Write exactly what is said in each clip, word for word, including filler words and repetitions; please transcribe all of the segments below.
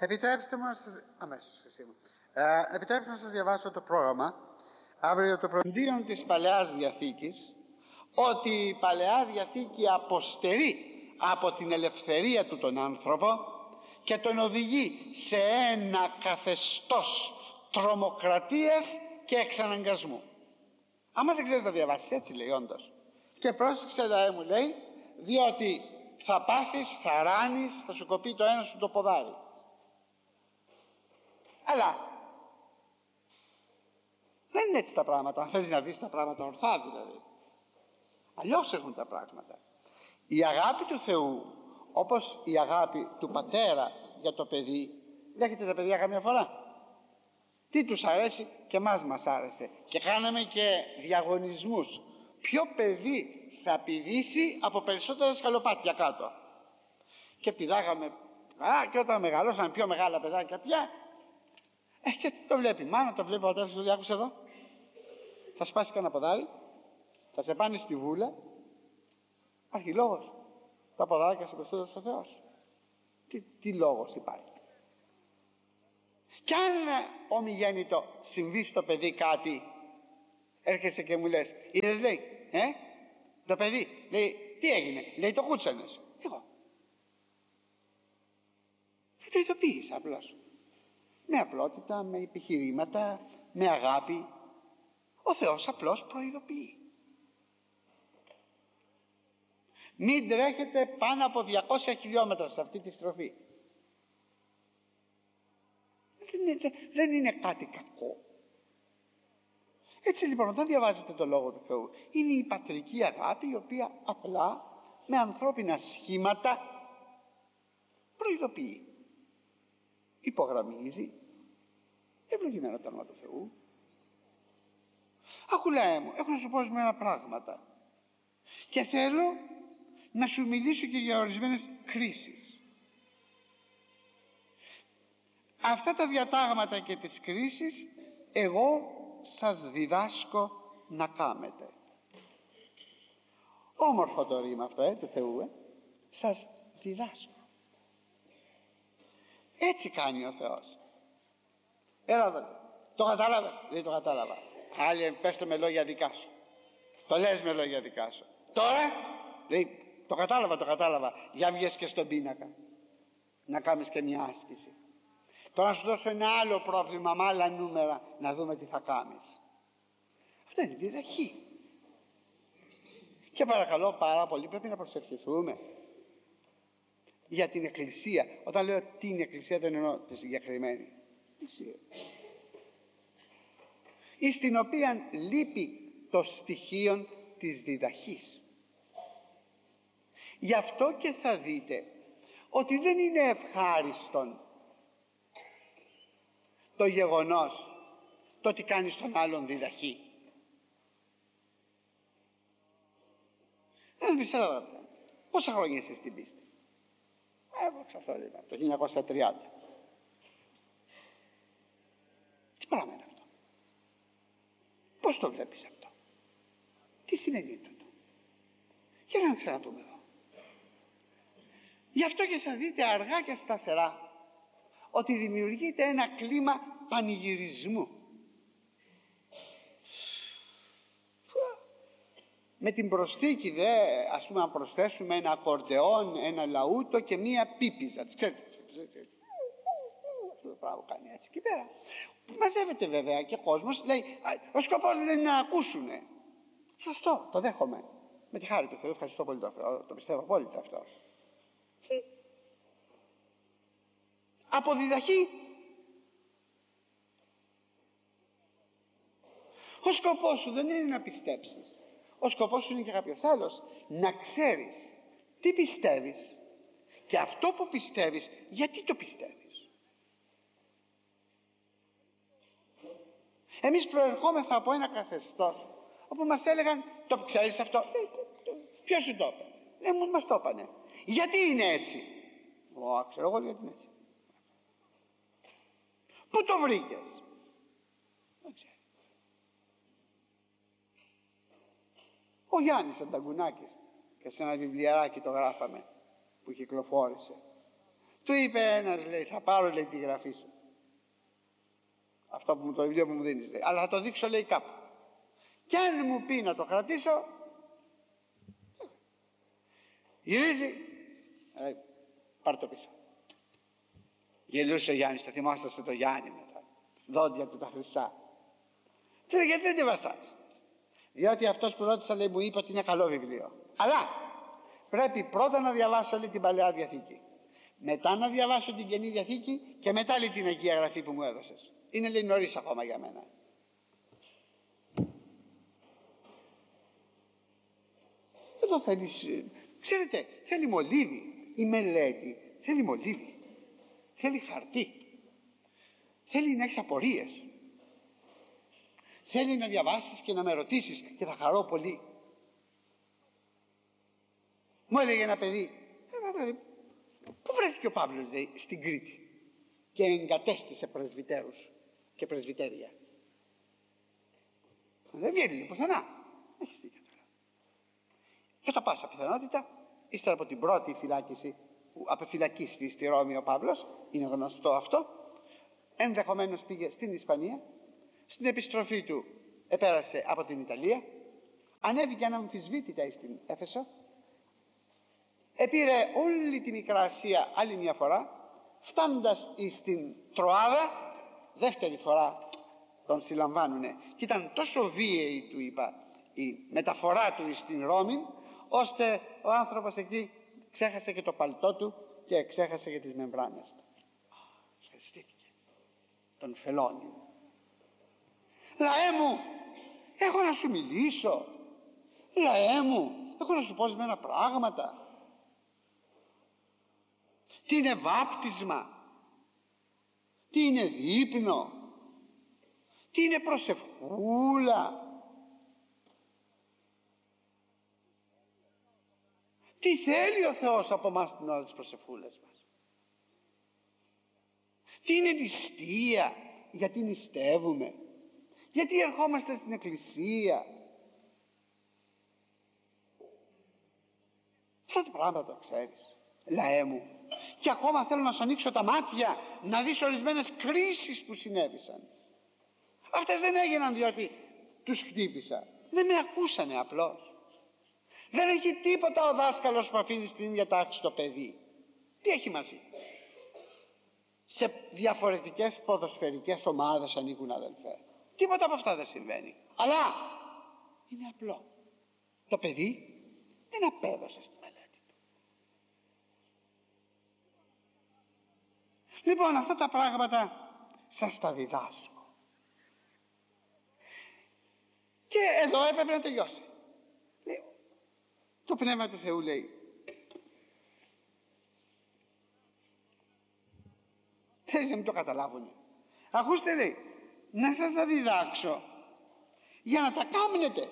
Επιτρέψτε μου να σας... Αμέσως, εσύ μου. Ε, επιτρέψτε να σας διαβάσω το πρόγραμμα αύριο το πρωί της Παλαιάς Διαθήκης, ότι η Παλαιά Διαθήκη αποστερεί από την ελευθερία του τον άνθρωπο και τον οδηγεί σε ένα καθεστώς τρομοκρατίας και εξαναγκασμού. Άμα δεν ξέρεις να διαβάσεις, έτσι λέει όντως. Και πρόσεξε, λαέ μου, λέει, διότι θα πάθεις, θα ράνεις, θα σου κοπεί το ένα σου το ποδάρι. Αλλά δεν είναι έτσι τα πράγματα. Αν θέλεις να δεις τα πράγματα ορθά, δηλαδή, αλλιώς έχουν τα πράγματα. Η αγάπη του Θεού, όπως η αγάπη του πατέρα για το παιδί, δέχεται τα παιδιά καμιά φορά. Τι τους αρέσει και μας μας άρεσε, και κάναμε και διαγωνισμούς. Ποιο παιδί θα πηδήσει από περισσότερα σκαλοπάτια κάτω, και πηδάγαμε. Α, και όταν μεγαλώσαν πιο μεγάλα παιδάκια πια, ε, και το βλέπει η μάνα, το βλέπει ο πατέρας, του λέει, άκουσε εδώ, θα σπάσει κανένα ποδάρι, θα σε πάνε στη βούλα, υπάρχει λόγος, τα ποδάρια σε προσθέτω ο Θεός. Τι, τι λόγος υπάρχει? Κι αν ομιγέννητο συμβεί στο παιδί κάτι, έρχεσαι και μου λες, είδες, λέει, ε, το παιδί, λέει, τι έγινε? Λέει, το κούτσανες. Εγώ και το ειδοποίησα απλώς, με απλότητα, με επιχειρήματα, με αγάπη. Ο Θεός απλώς προειδοποιεί. Μην τρέχετε πάνω από διακόσια χιλιόμετρα σε αυτή τη στροφή. Δεν είναι, δεν είναι κάτι κακό. Έτσι λοιπόν, όταν διαβάζετε το Λόγο του Θεού, είναι η πατρική αγάπη, η οποία απλά με ανθρώπινα σχήματα προειδοποιεί, υπογραμμίζει. Ευλογημένο το όνομα του Θεού. Άκου, λαέ μου, έχω να σου πω ορισμένα πράγματα και θέλω να σου μιλήσω και για ορισμένες κρίσεις. Αυτά τα διατάγματα και τις κρίσεις εγώ σας διδάσκω να κάνετε. Όμορφο το ρήμα αυτό, ε, του Θεού, ε. Σας διδάσκω. Έτσι κάνει ο Θεός. Έλα εδώ. Το κατάλαβες? Δεν το κατάλαβα. Άλλοι, πες το με λόγια δικά σου. Το λες με λόγια δικά σου. Τώρα, λέει, το κατάλαβα, το κατάλαβα. Για βγες και στον πίνακα να κάνεις και μια άσκηση. Τώρα να σου δώσω ένα άλλο πρόβλημα με άλλα νούμερα, να δούμε τι θα κάνεις. Αυτό είναι διδαχή. Και παρακαλώ πάρα πολύ, πρέπει να προσευχηθούμε για την Εκκλησία. Όταν λέω την Εκκλησία, δεν εννοώ τη συγκεκριμένη Εκκλησία, εις την οποία λείπει το στοιχείο της διδαχής. Γι' αυτό και θα δείτε ότι δεν είναι ευχάριστον το γεγονός το ότι κάνεις τον άλλον διδαχή. Δεν πεις, πόσα χρόνια είσαι στην πίστη? Εγώ ξαφνικά το χίλια εννιακόσια τριάντα. Τι πράγμα είναι αυτό? Πώς το βλέπεις αυτό? Τι σημαίνει τούτο? Για να ξαναδούμε εδώ. Γι' αυτό και θα δείτε αργά και σταθερά ότι δημιουργείται ένα κλίμα πανηγυρισμού. Με την προσθήκη δε, ας πούμε, να προσθέσουμε ένα ακορντεόν, ένα λαούτο και μία πίπιζα. Ξέρετε, αυτό το πράγμα κάνει έτσι εκεί πέρα. Μαζεύεται βέβαια και κόσμος, λέει, ο σκοπός δεν είναι να ακούσουνε. Σωστό, το δέχομαι. Με τη χάρη του Θεού, ευχαριστώ πολύ το αυτό, το πιστεύω πολύ αυτό. Από διδαχή. Ο σκοπός σου δεν είναι να πιστέψεις. Ο σκοπός σου είναι και κάποιος άλλος. Να ξέρεις τι πιστεύεις και αυτό που πιστεύεις, γιατί το πιστεύεις. Εμείς προερχόμεθα από ένα καθεστώς όπου μας έλεγαν, το ξέρεις αυτό? Ε, ποιος σου το είπε? Ε, μου μας το είπανε. Γιατί είναι έτσι? Ω, ξέρω εγώ γιατί είναι έτσι. Πού το βρήκες? Δεν ξέρω. Ο Γιάννης Ανταγκουνάκης, και σε ένα βιβλιαράκι το γράφαμε που κυκλοφόρησε, Του είπε ένας, λέει, θα πάρω, λέει, τη γραφή σου. Αυτό που μου το βιβλίο που μου δίνεις, λέει, αλλά θα το δείξω, λέει, κάπου. Κι αν μου πει να το κρατήσω, γυρίζει, ε, πάρ' το πίσω. Γελούσε ο Γιάννης, το θυμόσαστε το Γιάννη μετά, δόντια του τα χρυσά. Του λέει, γιατί δεν τη βαστάς? Διότι αυτός που ρώτησα, λέει, μου είπε ότι είναι καλό βιβλίο, αλλά πρέπει πρώτα να διαβάσω, λέει, την Παλαιά Διαθήκη, μετά να διαβάσω την Καινή Διαθήκη και μετά, λέει, την Αγία Γραφή που μου έδωσες. Είναι, λέει, νωρίς ακόμα για μένα. Εδώ θέλεις, ξέρετε, θέλει μολύβι η μελέτη, θέλει μολύβι, θέλει χαρτί, θέλει να έχεις απορίες, θέλει να διαβάσεις και να με ρωτήσεις και θα χαρώ πολύ. Μου έλεγε ένα παιδί, πού βρέθηκε ο Παύλος, λέει, στην Κρήτη και εγκατέστησε πρεσβυτέρους και πρεσβυτέρια? Δεν βγαίνει πουθενά. Έχεις δίκιο τώρα. Κατά πάσα πιθανότητα, ύστερα από την πρώτη φυλάκιση που απεφυλακίστηκε στη Ρώμη ο Παύλος, είναι γνωστό αυτό, ενδεχομένως πήγε στην Ισπανία, στην επιστροφή του επέρασε από την Ιταλία, ανέβηκε αναμφισβήτητα στην Έφεσο, επήρε όλη τη Μικρά Ασία άλλη μια φορά, φτάνοντας στην Τροάδα, δεύτερη φορά τον συλλαμβάνουνε και ήταν τόσο βίαιη, του είπα, η μεταφορά του στην Ρώμη, ώστε ο άνθρωπος εκεί ξέχασε και το παλτό του και ξέχασε και τις μεμβράνες του. Ευχαριστήθηκε τον Φελόνιο. Λαέ μου, έχω να σου μιλήσω. Λαέ μου, έχω να σου πω ορισμένα πράγματα. Τι είναι βάπτισμα, τι είναι δείπνο, τι είναι προσευχούλα, τι θέλει ο Θεός από εμάς την ώρα της προσευχούλας μας, τι είναι νηστεία, γιατί νηστεύουμε, γιατί ερχόμαστε στην εκκλησία. Αυτά τα πράγματα το ξέρεις, λαέ μου. Και ακόμα θέλω να σου ανοίξω τα μάτια να δεις ορισμένες κρίσεις που συνέβησαν. Αυτές δεν έγιναν διότι τους χτύπησα, δεν με ακούσανε απλώς. Δεν έχει τίποτα ο δάσκαλος που αφήνει στην ίδια τάξη το παιδί. Τι έχει μαζί? Σε διαφορετικές ποδοσφαιρικές ομάδες ανήκουν, αδελφέ. Τίποτα από αυτά δεν συμβαίνει. Αλλά είναι απλό. Το παιδί δεν απέδωσε στη μελέτη του. Λοιπόν, αυτά τα πράγματα σας τα διδάσκω. Και εδώ έπρεπε να τελειώσει. Λέει, το Πνεύμα του Θεού λέει, θέλει να μην το καταλάβουν. Ακούστε, λέει, να σας τα διδάξω για να τα κάμνετε.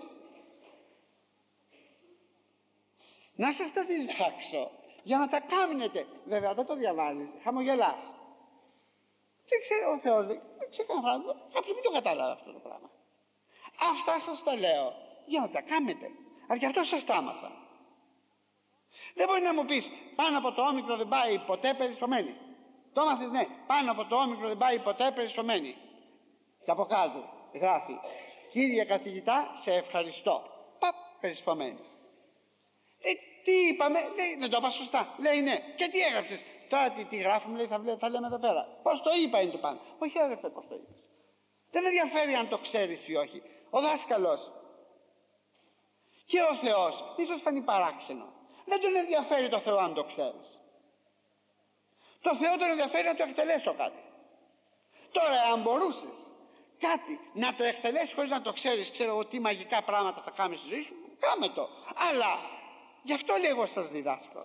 Να σας τα διδάξω για να τα κάμνετε. Βέβαια δεν το διαβάζεις, χαμογελάς. Δεν ξέρω ο Θεός, δεν ξέρω κάποιος μην το κατάλαβε αυτό το πράγμα. Αυτά σας τα λέω για να τα κάμετε. Αλλά γι' αυτό σας τα άμαθα. Δεν μπορεί να μου πεις πάνω από το όμικρο δεν πάει ποτέ περισπωμένη. Το έμαθες, ναι, πάνω από το όμικρο δεν πάει ποτέ περισπωμένη. Και από κάτω γράφει, κύριε καθηγητά, σε ευχαριστώ. Παπ, περισπωμένη. Ε, τι είπαμε, λέει, δεν το είπα σωστά. Λέει ναι. Και τι έγραψες? Τώρα τι, τι γράφουμε, λέει, θα, θα λέμε εδώ πέρα. Πώς το είπα είναι το πάνω. Όχι, έγραψε πώς το είπες. Δεν με ενδιαφέρει αν το ξέρεις ή όχι. Ο δάσκαλος και ο Θεός, μη σας φανεί παράξενο, δεν τον ενδιαφέρει το Θεό αν το ξέρεις. Το Θεό τον ενδιαφέρει να το εκτελέσω κάτι. Τώρα αν μπορούσες κάτι να το εκτελέσεις χωρίς να το ξέρεις, ξέρω εγώ τι μαγικά πράγματα θα κάνεις στη ζωή σου, κάμε το. Αλλά γι' αυτό λέει εγώ σας διδάσκω.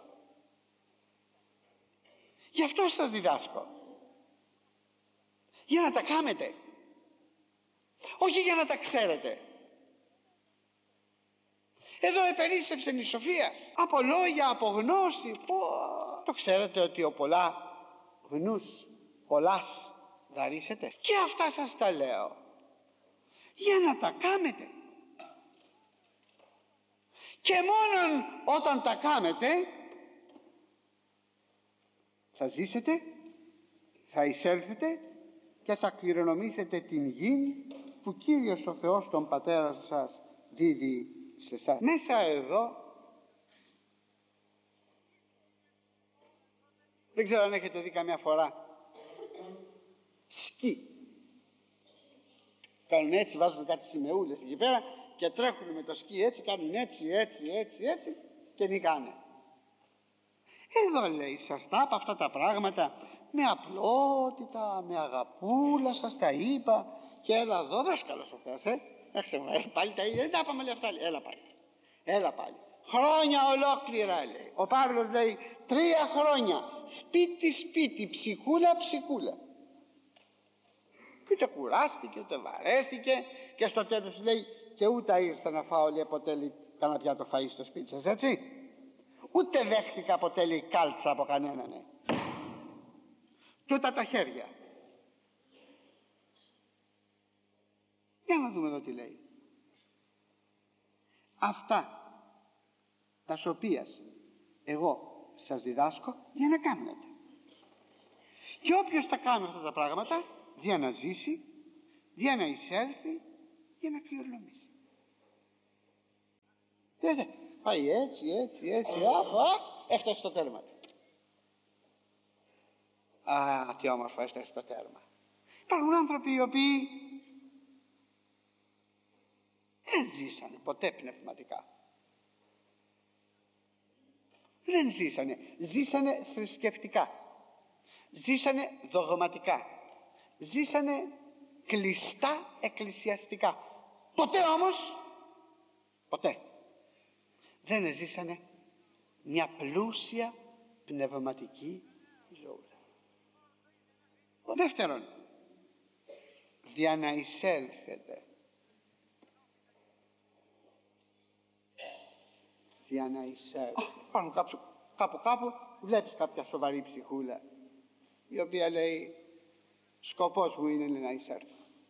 Γι' αυτό σας διδάσκω. Για να τα κάνετε. Όχι για να τα ξέρετε. Εδώ επερίσσευσε η σοφία από λόγια, από γνώση. Πω, το ξέρετε ότι ο πολλά γνούς πολλάς δαρίσετε. Και αυτά σας τα λέω για να τα κάνετε. Και μόνον όταν τα κάνετε θα ζήσετε, θα εισέλθετε και θα κληρονομήσετε την γη που Κύριος ο Θεός τον πατέρα σας δίδει σε εσάς. Μέσα εδώ, δεν ξέρω αν έχετε δει καμιά φορά σκι. Κάνουν έτσι, βάζουν κάτι σημεούλες εκεί πέρα και τρέχουν με το σκι έτσι, κάνουν έτσι, έτσι, έτσι, έτσι και νικάνε. Εδώ λέει σας τα είπα αυτά τα πράγματα με απλότητα, με αγαπούλα σας τα είπα και έλα εδώ δάσκαλος ο Θεός, ε. Έξε, πάλι τα ίδια, δεν τα είπαμε λέει αυτά, λέει. Έλα πάλι, έλα πάλι. Χρόνια ολόκληρα λέει. Ο Παύλος λέει τρία χρόνια, σπίτι σπίτι, ψυχούλα ψυχούλα. Και ούτε κουράστηκε, ούτε βαρέθηκε και στο τέλος λέει και ούτε ήρθα να φάω λέει ποτέ λέει κανένα πιάτο φαΐ στο σπίτι σας, έτσι. Ούτε δέχτηκα ποτέ λέει κάλτσα από κανέναν, ναι. Τούτα τα χέρια. Για να δούμε εδώ τι λέει. Αυτά τα οποία εγώ σας διδάσκω για να κάνετε. Και όποιος τα κάνει αυτά τα πράγματα για να ζήσει, για να εισέλθει, για να κληρονομήσει. Δείτε, πάει έτσι, έτσι, έτσι, αφού έφτασε στο τέρμα. Α, τι όμορφο, έφτασε στο τέρμα. Υπάρχουν άνθρωποι οι οποίοι δεν ζήσανε ποτέ πνευματικά. Δεν ζήσανε, ζήσανε θρησκευτικά, ζήσανε δογματικά, ζήσανε κλειστά εκκλησιαστικά. Ποτέ όμως, ποτέ δεν ζήσανε μια πλούσια πνευματική ζωή. Ο δεύτερον, για να εισέλθετε, για να εισέλθετε. Πάνω κάπου, κάπου κάπου βλέπεις κάποια σοβαρή ψυχούλα η οποία λέει σκοπός μου είναι να εισέλθω.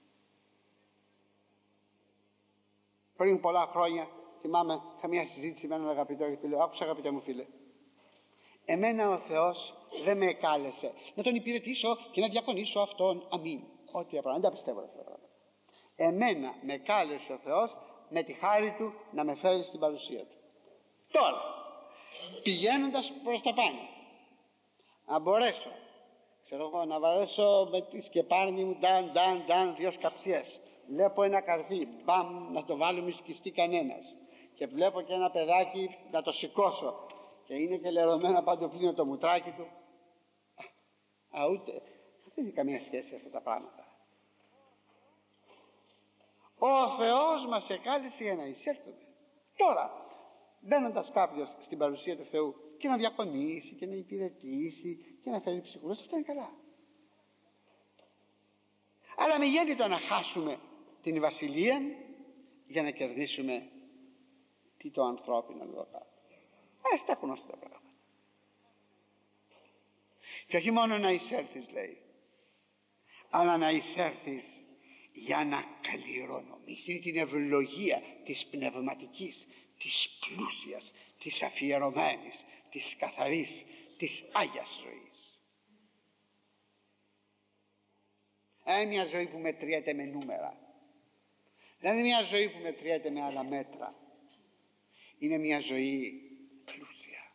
Πριν πολλά χρόνια θυμάμαι είχα μια συζήτηση με έναν αγαπητό και του λέω άκουσα αγαπητέ μου φίλε, εμένα ο Θεός δεν με κάλεσε να τον υπηρετήσω και να διακονήσω αυτόν, αμήν, ό,τι απλά, δεν τα πιστεύω αυτά τα πράγματα. Εμένα με κάλεσε ο Θεός με τη χάρη του να με φέρει στην παρουσία του. Τώρα πηγαίνοντας προς τα πάνω να μπορέσω ξέρω εγώ να βαρέσω με τη σκεπάρνη μου ντάν ντάν ντάν δύο σκαψιές, βλέπω ένα καρδί μπαμ να το βάλω μη σκιστεί κανένας και βλέπω και ένα παιδάκι να το σηκώσω και είναι και λερωμένα παντοπλίνο το μουτράκι του. Α, ούτε δεν έχει καμία σχέση αυτά τα πράγματα. Ο Θεός μας εκάλεσε για να εισέλθουμε. Τώρα μπαίνοντας κάποιος στην παρουσία του Θεού και να διακονήσει και να υπηρετήσει και να φέρει ψυχούλες, αυτό είναι καλά. Αλλά μην γίνεται να χάσουμε την βασιλεία για να κερδίσουμε τι το ανθρώπινο εδώ κάτω. Ας τα έχουν αυτά τα πράγματα. Και όχι μόνο να εισέλθεις λέει, αλλά να εισέλθεις για να κληρονομήσεις την ευλογία της πνευματικής, της πλούσιας, της αφιερωμένης, της καθαρής, της άγιας ζωής. Δεν είναι μια ζωή που μετριέται με νούμερα, δεν είναι μια ζωή που μετριέται με άλλα μέτρα, είναι μια ζωή πλούσια.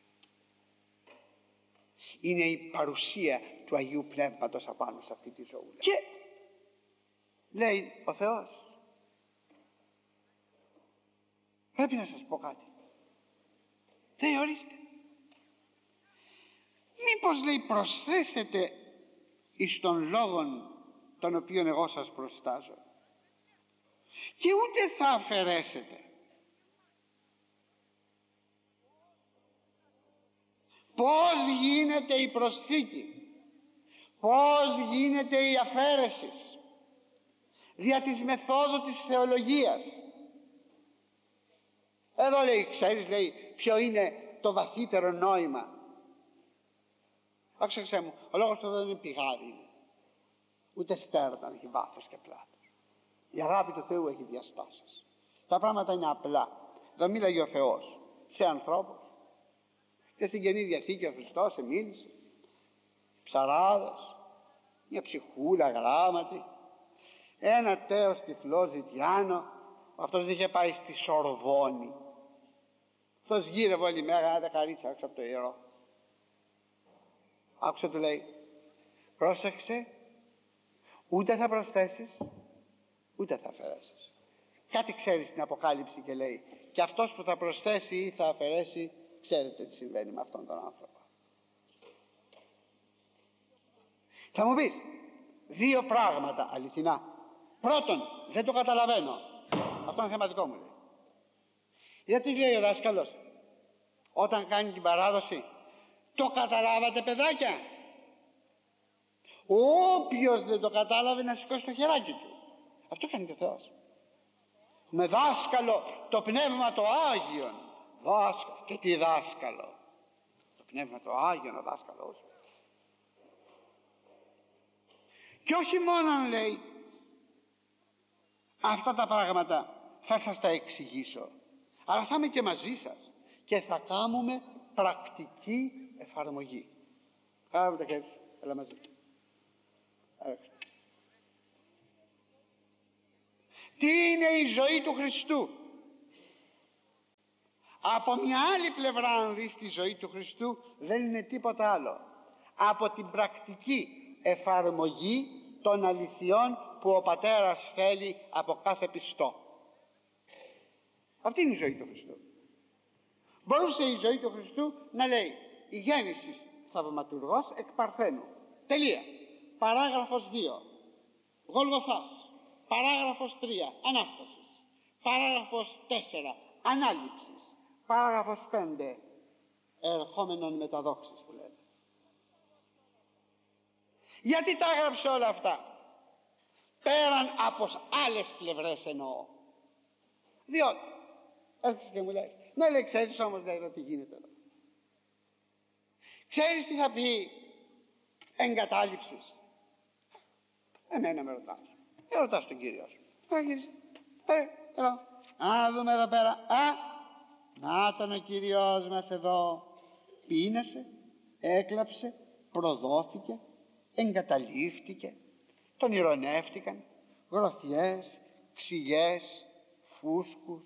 Είναι η παρουσία του Αγίου Πνεύματος απάνω σε αυτή τη ζωή. Και λέει ο Θεός, πρέπει να σας πω κάτι. Δεν ορίστε. Μήπως λέει προσθέσετε εις των λόγων των οποίων εγώ σας προστάζω και ούτε θα αφαιρέσετε. Πώς γίνεται η προσθήκη, πώς γίνεται η αφαίρεση δια της μεθόδου της θεολογίας. Εδώ λέει, ξέρεις, λέει, ποιο είναι το βαθύτερο νόημα. Άκουσε μου, ο λόγος του εδώ δεν είναι πηγάδι, ούτε στέρνα, έχει βάθος και πλάτος. Η αγάπη του Θεού έχει διαστάσεις. Τα πράγματα είναι απλά. Εδώ μίλαγε ο Θεός σε ανθρώπους και στην Καινή Διαθήκη ο Χριστός μίλησε ψαράδες, μια ψυχούλα γράμματη, ένα τέος τυφλό ζητιάνο. Αυτός είχε πάει στη Σορβόνη. Αυτός γύρευε όλη μέρα, ένα δεκαρίτσα έξω από το ιερό. Άκουσε, του λέει, πρόσεξε, ούτε θα προσθέσεις ούτε θα αφαιρέσεις. Κάτι ξέρει στην Αποκάλυψη και λέει, και αυτός που θα προσθέσει ή θα αφαιρέσει, ξέρετε τι συμβαίνει με αυτόν τον άνθρωπο. Θα μου πεις δύο πράγματα αληθινά. Πρώτον, δεν το καταλαβαίνω. Αυτό είναι θεματικό μου, λέει. Γιατί λέει ο δάσκαλος όταν κάνει την παράδοση, το καταλάβατε παιδάκια? Όποιος δεν το κατάλαβε να σηκώσει το χεράκι του. Αυτό κάνει και ο Θεός. Με δάσκαλο το Πνεύμα το Άγιον. Δάσκαλο. Και τι δάσκαλο? Το Πνεύμα το Άγιον ο δάσκαλος. Και όχι μόνο, λέει, αυτά τα πράγματα θα σας τα εξηγήσω, αλλά θα είμαι και μαζί σας και θα κάνουμε πρακτική εφαρμογή. Κάνε τα χέρια σου, έλα μαζί. Τι είναι η ζωή του Χριστού? Από μια άλλη πλευρά, αν δεις τη ζωή του Χριστού, δεν είναι τίποτα άλλο από την πρακτική εφαρμογή των αληθιών που ο Πατέρας θέλει από κάθε πιστό. Αυτή είναι η ζωή του Χριστού. Μπορούσε η ζωή του Χριστού να λέει η γέννηση θαυματουργός εκ Παρθένου. Τελεία. Παράγραφος δύο. Γολγοθάς. Παράγραφος τρία. Ανάστασης. Παράγραφος τέσσερα. Ανάληψης. Παράγραφος πέντε. Ερχόμενον μεταδόξης που λέτε. Γιατί τα έγραψε όλα αυτά? Πέραν από άλλες πλευρές εννοώ. Διότι έρχεσαι και μου λες, ναι, λέει, ξέρεις όμως, λέει, τι γίνεται εδώ? Ξέρεις τι θα πει εγκατάλειψης? Εμένα με ρωτάς. Ε, ρωτάς τον Κύριο σου. Ε, γύρισε. Ε, έλα. Α, δούμε εδώ πέρα. Α, να τον ο Κύριος μας εδώ. Πείνασε, έκλαψε, προδόθηκε, εγκαταλείφθηκε, τον ηρωνεύτηκαν, γροθιές, ξυγιές, φούσκους.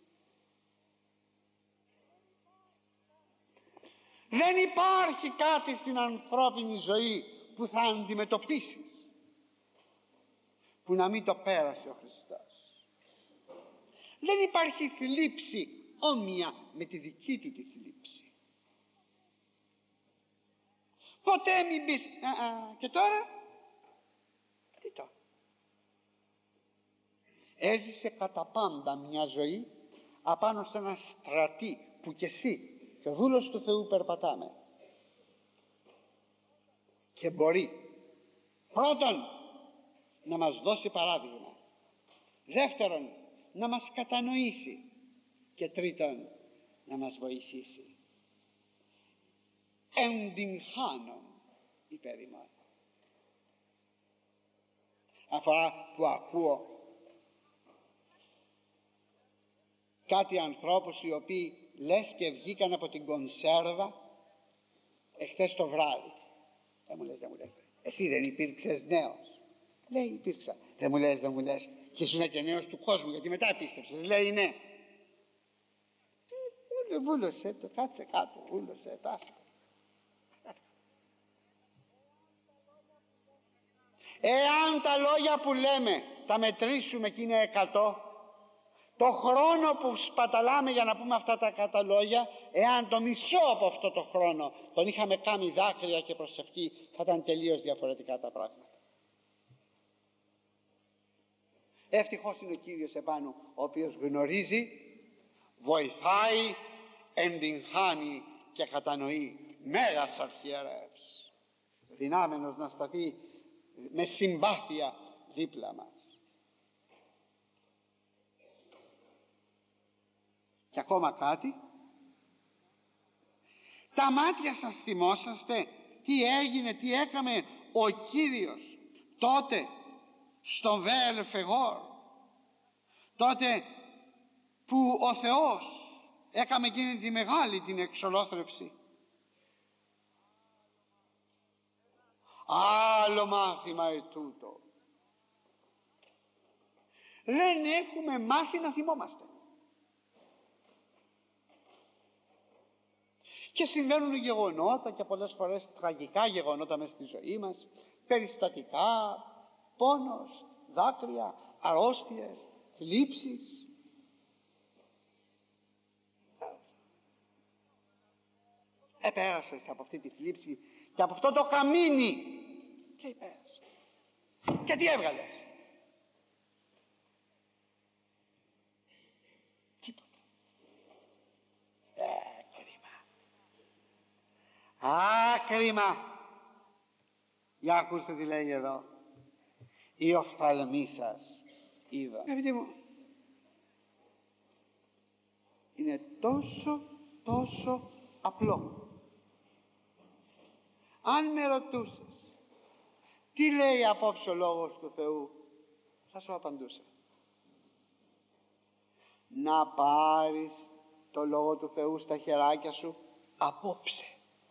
Δεν υπάρχει κάτι στην ανθρώπινη ζωή που θα αντιμετωπίσεις που να μην το πέρασε ο Χριστός. Δεν υπάρχει θλίψη όμοια με τη δική του τη θλίψη. Ποτέ μην πεις α, α, και τώρα τι τώρα? Έζησε κατά πάντα μια ζωή απάνω σε ένα στρατή που κι εσύ και ο δούλος του Θεού περπατάμε. Και μπορεί πρώτον να μας δώσει παράδειγμα, δεύτερον να μας κατανοήσει και τρίτον να μας βοηθήσει. Εντυγχάνων υπέρ ημών. Αφορά που ακούω κάτι ανθρώπους οι οποίοι λες και βγήκαν από την κονσέρβα εχθές το βράδυ. Δεν μου λες, δεν μου λες. Εσύ δεν υπήρξες νέος? Λέει, υπήρξα. Δεν μου λες, δεν μου λες. Και ήσουν και νέος του κόσμου, γιατί μετά πίστεψες? Λέει, ναι. Ε, βούλωσε το, κάτσε κάτω, βούλωσε το, άσχο. Εάν τα λόγια που λέμε τα μετρήσουμε και είναι εκατό, το χρόνο που σπαταλάμε για να πούμε αυτά τα εκατό λόγια, εάν το μισό από αυτό το χρόνο τον είχαμε κάνει δάκρυα και προσευχή, θα ήταν τελείως διαφορετικά τα πράγματα. Ευτυχώς είναι ο Κύριος επάνω, ο οποίος γνωρίζει, βοηθάει, εντυγχάνει και κατανοεί. Μέγας αρχιερεύς, δυνάμενος να σταθεί με συμπάθεια δίπλα μας. Και ακόμα κάτι, τα μάτια σας θυμόσαστε τι έγινε, τι έκαμε ο Κύριος τότε στον Βέλ Φεγόρ, τότε που ο Θεός έκαμε εκείνη τη μεγάλη την εξολόθρευση? Άλλο μάθημα ετούτο. Δεν έχουμε μάθει να θυμόμαστε. Και συμβαίνουν γεγονότα, και πολλές φορές τραγικά γεγονότα μέσα στη ζωή μας, περιστατικά, πόνος, δάκρυα, αρρώστιες, θλίψεις. Επέρασες από αυτή τη θλίψη και από αυτό το καμίνι και υπέρασες. Και τι έβγαλες? Τίποτα. Ε, κρίμα. Α, κρίμα. Για ακούστε τι λέει εδώ. Η οφθαλμή σας είδα. Αγαπητοί μου, είναι τόσο τόσο απλό. Αν με ρωτούσες τι λέει απόψε ο λόγος του Θεού, θα σου απαντούσα. Να πάρεις το λόγο του Θεού στα χεράκια σου απόψε.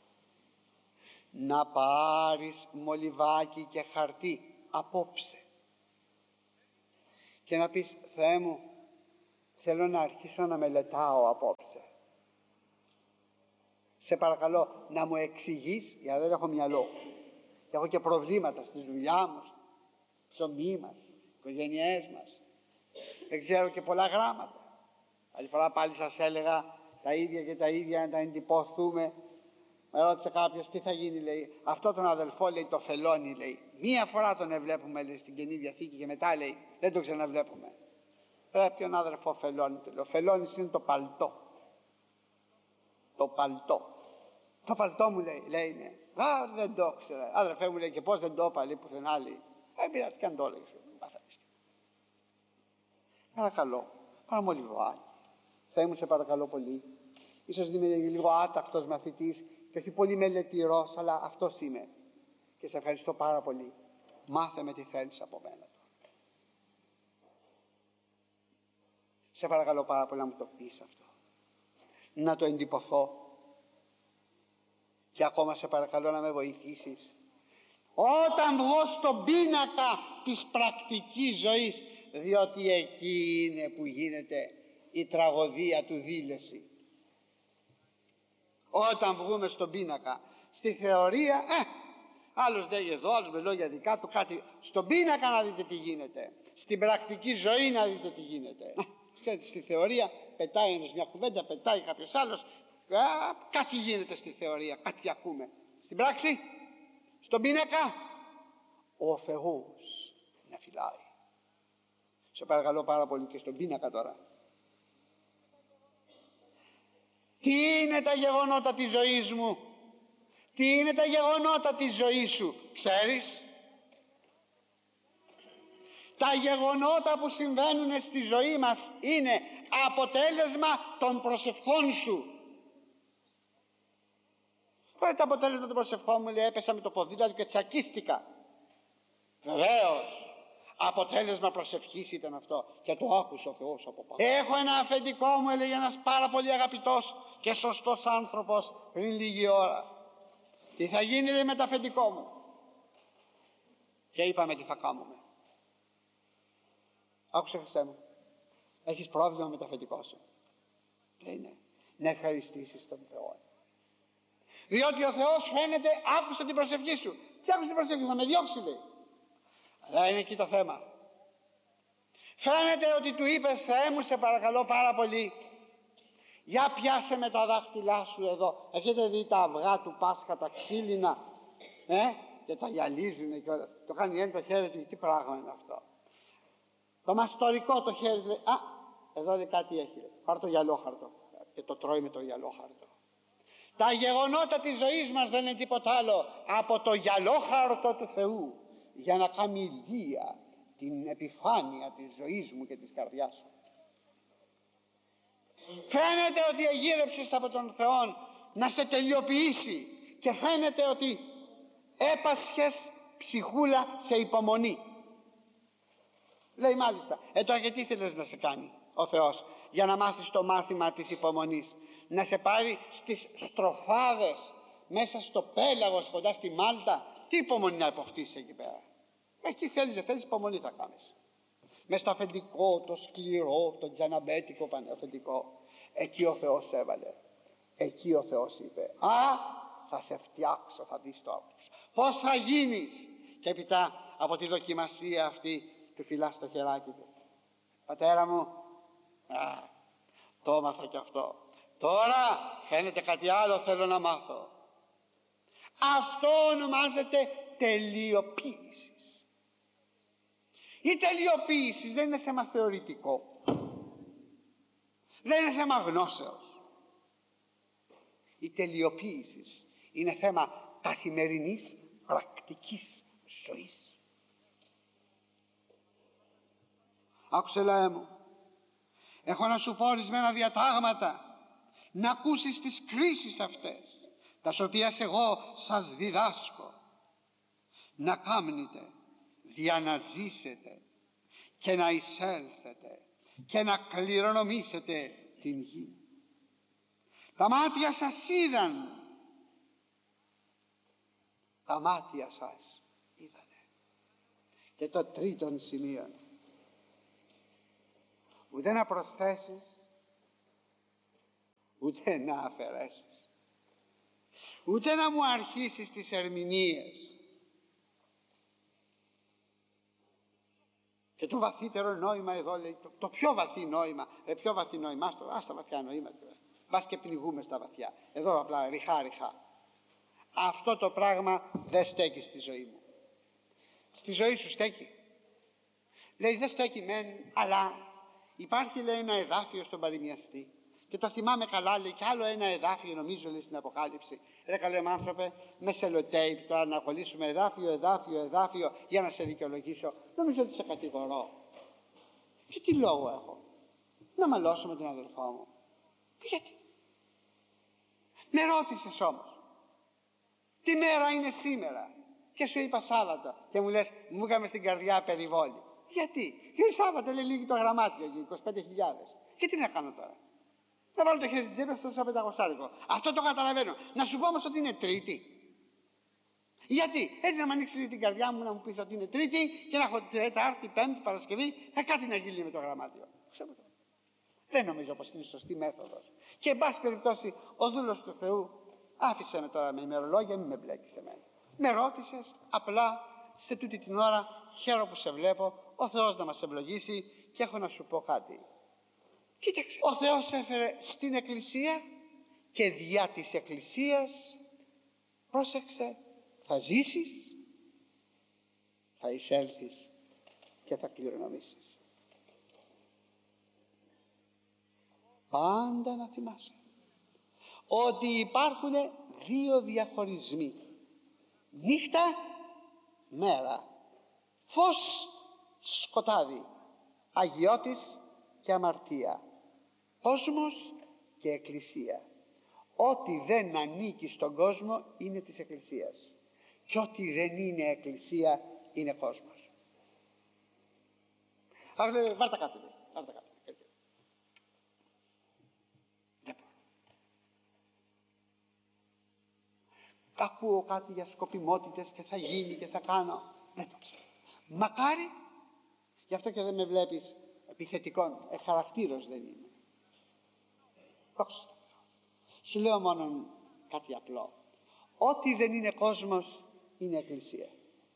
Να πάρεις μολυβάκι και χαρτί απόψε. Και να πεις, Θεέ μου, θέλω να αρχίσω να μελετάω απόψε. Σε παρακαλώ να μου εξηγείς, γιατί δεν έχω μυαλό. Και έχω και προβλήματα στη δουλειά μου, ψωμί μας, οικογένειές μας. Δεν ξέρω και πολλά γράμματα. Άλλη φορά πάλι σας έλεγα τα ίδια και τα ίδια να τα εντυπωθούμε. Με ρώτησε κάποιος τι θα γίνει, λέει. Αυτό τον αδελφό, λέει, το φελώνει, λέει. Μία φορά τον ευλέπουμε, λέει, στην Καινή Διαθήκη και μετά, λέει, δεν τον ξαναβλέπουμε. Πρέπει τον αδελφό φελώνει. Ο φελώνης είναι το παλτό. Το παλτό. Το παλτό μου, λέει, λέει, ναι. Α, δεν το ήξερα. Αδελφέ μου, λέει, και πώς δεν το είπα, λέει, πουθενά, λέει. Δεν πειράζει και αν το έλεγες. Παρακαλώ, παραμολυβάκι. Θεέ μου, σε παρακαλώ πολύ. Ίσως είμαι λίγο άτακτος μαθητής και όχι πολύ μελετηρός, αλλά αυτός είμαι. Και σε ευχαριστώ πάρα πολύ. Μάθε με τι θέλεις από μένα. Σε παρακαλώ πάρα πολύ να μου το πεις αυτό. Να το εντυπωθώ. Και ακόμα σε παρακαλώ να με βοηθήσεις. Όταν βγω στον πίνακα της πρακτικής ζωής, διότι εκεί είναι που γίνεται η τραγωδία του δήλωση. Όταν βγούμε στον πίνακα, στη θεωρία, ε, άλλος λέγει εδώ, άλλος με λόγια δικά του, κάτι. Στον πίνακα να δείτε τι γίνεται. Στην πρακτική ζωή να δείτε τι γίνεται. Ξέρετε, στη θεωρία πετάει ένας μια κουβέντα, πετάει κάποιος άλλος, α, κάτι γίνεται στη θεωρία, κάτι ακούμε. Στην πράξη, στον πίνακα, ο Θεός να φυλάει. Σε παρακαλώ πάρα πολύ και στον πίνακα τώρα. Τι είναι τα γεγονότα της ζωής μου? Τι είναι τα γεγονότα της ζωής σου? Ξέρεις? Τα γεγονότα που συμβαίνουν στη ζωή μας είναι αποτέλεσμα των προσευχών σου. Πρώτα το αποτέλεσμα των προσευχών μου, λέει, έπεσα με το ποδήλατο και τσακίστηκα. Βεβαίως. Αποτέλεσμα προσευχής ήταν αυτό και το άκουσε ο Θεός από πάνω. Έχω ένα αφεντικό μου, έλεγε ένας πάρα πολύ αγαπητός και σωστός άνθρωπος πριν λίγη ώρα. Τι θα γίνει, λέει, με το αφεντικό μου? Και είπαμε τι θα κάνουμε. Άκουσε, Χριστέ μου, έχεις πρόβλημα με το αφεντικό σου? Λέει ναι. Να ευχαριστήσεις τον Θεό. Διότι ο Θεός φαίνεται άκουσε την προσευχή σου. Τι άκουσε την προσευχή? Θα με διώξει, λέει. Αλλά είναι εκεί το θέμα. Φαίνεται ότι του είπες, Θεέ μου, σε παρακαλώ πάρα πολύ, για πιάσε με τα δάχτυλά σου εδώ. Έχετε δει τα αυγά του Πάσχα, τα ξύλινα, ε? Και τα γυαλίζουν και όλα. Το κάνει ένα το χέρι του, τι πράγμα είναι αυτό? Το μαστορικό το χέρι του, α, εδώ λέει κάτι έχει. Πάρ' το γυαλόχαρτο. Και το τρώει με το γυαλόχαρτο. Τα γεγονότα της ζωής μας δεν είναι τίποτα άλλο από το γυαλόχαρτο του Θεού, για να κάνει ηλία την επιφάνεια της ζωής μου και της καρδιάς μου. Φαίνεται ότι εγείρεψες από τον Θεό να σε τελειοποιήσει και φαίνεται ότι έπασχες ψυχούλα σε υπομονή. Λέει μάλιστα, ε τώρα γιατί ήθελες να σε κάνει ο Θεός? Για να μάθεις το μάθημα της υπομονής, να σε πάρει στις στροφάδες μέσα στο πέλαγος κοντά στη Μάλτα Τι υπομονή να υποκτήσεις εκεί πέρα? Εκεί θέλεις, δεν θέλεις, υπομονή θα κάνεις. Μες στο αφεντικό, το σκληρό, το τζαναμπέτικο αφεντικό, εκεί ο Θεός έβαλε. Εκεί ο Θεός είπε, α, θα σε φτιάξω, θα δεις το πώς θα γίνεις. Και έπειτα από τη δοκιμασία αυτή του φυλάς το χεράκι του. Πατέρα μου, α, το έμαθα κι αυτό. Τώρα φαίνεται κάτι άλλο θέλω να μάθω. Αυτό ονομάζεται τελειοποίηση. Η τελειοποίηση δεν είναι θέμα θεωρητικό, δεν είναι θέμα γνώσεως. Η τελειοποίηση είναι θέμα καθημερινής πρακτικής ζωής. Άκουσε λαέ μου, έχω να σου πω ορισμένα διατάγματα, να ακούσεις τις κρίσεις αυτές, τα οποίες εγώ σας διδάσκω, να κάμνετε για να ζήσετε και να εισέλθετε και να κληρονομήσετε την γη. Τα μάτια σας είδαν, τα μάτια σας είδανε. Και το τρίτον σημείο, ούτε να προσθέσεις ούτε να αφαιρέσεις, ούτε να μου αρχίσεις τις ερμηνείες. Και το βαθύτερο νόημα εδώ λέει, το, το πιο βαθύ νόημα, ε, πιο βαθύ νόημα, άστο, άστα βαθιά νοήματα, μπας και πνιγούμε στα βαθιά. Εδώ απλά ριχά ριχά. Αυτό το πράγμα δεν στέκει στη ζωή μου. Στη ζωή σου στέκει? Λέει δεν στέκει μεν, αλλά υπάρχει λέει ένα εδάφιο στον παροιμιαστή και το θυμάμαι καλά, λέει, και άλλο ένα εδάφιο νομίζω λέει στην Αποκάλυψη. Ρε καλέ μου άνθρωπε, με σελοτέιπ τώρα να κολλήσουμε εδάφιο, εδάφιο, εδάφιο για να σε δικαιολογήσω. Νομίζω ότι σε κατηγορώ. Και τι λόγο έχω να μαλώσω με τον αδελφό μου? Γιατί? Με ρώτησες όμως τι μέρα είναι σήμερα και σου είπα Σάββατο και μου λες μου έκαμε στην καρδιά περιβόλη. Γιατί? Γιατί Σάββατο λέει λίγη το γραμμάτιο εκεί, είκοσι πέντε χιλιάδες. Και τι να κάνω τώρα? Θα βάλω το χέρι της τσέπης στο πεντακοσάρικο. Αυτό το καταλαβαίνω. Να σου πω όμως ότι είναι Τρίτη. Γιατί? Έτσι να μου ανοίξει την καρδιά μου να μου πεις ότι είναι Τρίτη και να έχω Τετάρτη, Πέμπτη, Παρασκευή, θα κάτι να γίνει με το γραμμάτιο. Δεν νομίζω πως είναι σωστή μέθοδος. Και εν πάση περιπτώσει ο δούλος του Θεού άφησε με τώρα με ημερολόγια, μην με μπλέκεις εμένα. Με ρώτησες απλά σε τούτη την ώρα, χαίρομαι που σε βλέπω, ο Θεός να μας ευλογήσει και έχω να σου πω κάτι. Κοίταξε, ο Θεός έφερε στην Εκκλησία και διά της Εκκλησίας, πρόσεξε, θα ζήσεις, θα εισέλθεις και θα κληρονομήσεις. Πάντα να θυμάσαι ότι υπάρχουν δύο διαχωρισμοί, νύχτα, μέρα, φως, σκοτάδι, αγιώτης και αμαρτία, κόσμος και εκκλησία. Ό,τι δεν ανήκει στον κόσμο είναι της εκκλησίας και ό,τι δεν είναι εκκλησία είναι κόσμος. Άρα βάρτα κάτω, βάρτα κάτω. Ακούω κάτι για σκοπιμότητες και θα γίνει και θα κάνω. Δεν το ξέρω. Μακάρι, γι' αυτό και δεν με βλέπεις επιθετικών, ε, χαρακτήρος δεν είμαι. Πώς. Σου λέω μόνο κάτι απλό. Ό,τι δεν είναι κόσμος είναι εκκλησία.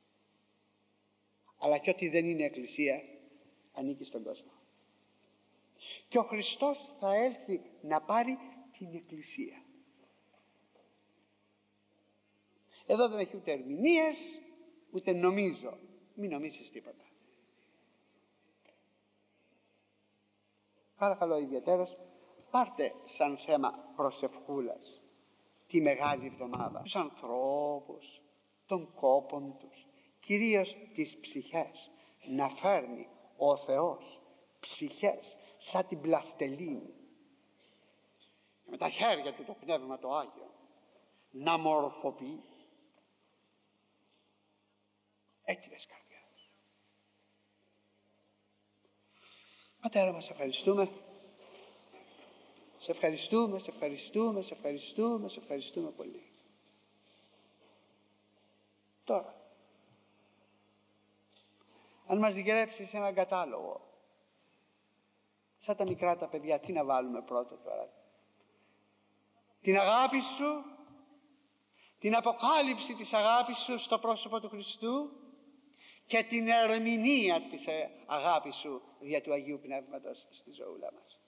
Αλλά και ό,τι δεν είναι εκκλησία ανήκει στον κόσμο. Και ο Χριστός θα έρθει να πάρει την εκκλησία. Εδώ δεν έχει ούτε ερμηνείες, ούτε νομίζω. Μην νομίζεις τίποτα. Παρακαλώ ιδιαίτερος, πάρτε σαν θέμα προσευχούλας τη Μεγάλη Εβδομάδα τους ανθρώπους, των κόπων τους, κυρίως τις ψυχές, να φέρνει ο Θεός ψυχές σαν την πλαστελίνη με τα χέρια του το Πνεύμα το Άγιο να μορφοποιεί. Έτσι λες καρδιά. Πατέρα μας, ευχαριστούμε. Σε ευχαριστούμε, σε ευχαριστούμε, σε ευχαριστούμε, σε ευχαριστούμε πολύ. Τώρα Αν μας γυρέψεις έναν κατάλογο, σαν τα μικρά τα παιδιά, τι να βάλουμε πρώτο τώρα? Την αγάπη σου, την αποκάλυψη της αγάπης σου στο πρόσωπο του Χριστού και την ερμηνεία της αγάπης σου δια του Αγίου Πνεύματος στη ζωούλα μας.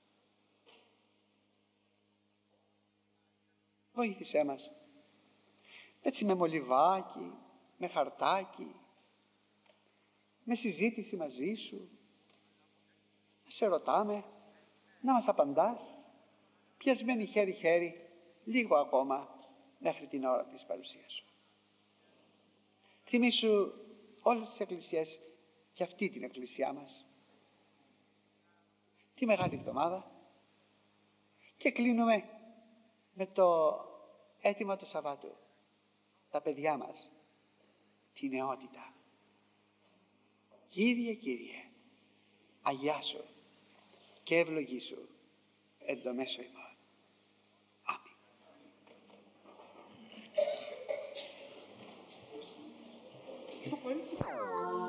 Βοήθησέ μας έτσι με μολυβάκι, με χαρτάκι, με συζήτηση μαζί σου, να σε ρωτάμε, να μας απαντάς, πιασμένοι χέρι-χέρι, λίγο ακόμα μέχρι την ώρα της παρουσίας σου. Θυμήσου όλες τις εκκλησίες και αυτή την εκκλησιά μας, τη Μεγάλη Εβδομάδα, και κλείνουμε με το αίτημα του Σαββάτου. Τα παιδιά μας, τη νεότητα. Κύριε, Κύριε, αγιάσου και ευλογήσου εν το μέσο ημών. Αμήν.